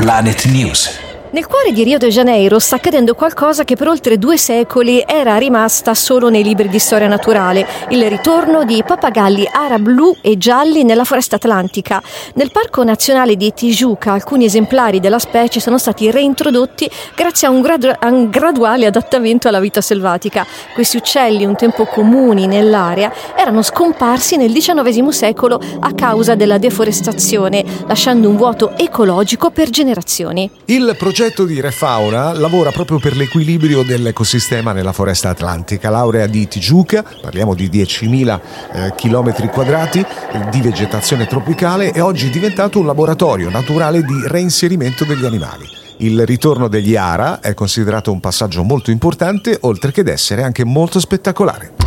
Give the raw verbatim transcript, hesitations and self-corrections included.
Planet News. Nel cuore di Rio de Janeiro sta accadendo qualcosa che per oltre due secoli era rimasta solo nei libri di storia naturale: il ritorno di pappagalli ara blu e gialli nella foresta atlantica. Nel Parco Nazionale di Tijuca alcuni esemplari della specie sono stati reintrodotti grazie a un, gradu- a un graduale adattamento alla vita selvatica. Questi uccelli, un tempo comuni nell'area, erano scomparsi nel diciannovesimo secolo a causa della deforestazione, lasciando un vuoto ecologico per generazioni. Il progetto Il progetto di Refauna lavora proprio per l'equilibrio dell'ecosistema nella foresta atlantica. L'area di Tijuca, parliamo di diecimila eh, chilometri quadrati di vegetazione tropicale, è oggi diventato un laboratorio naturale di reinserimento degli animali. Il ritorno degli ara è considerato un passaggio molto importante, oltre che d'essere anche molto spettacolare.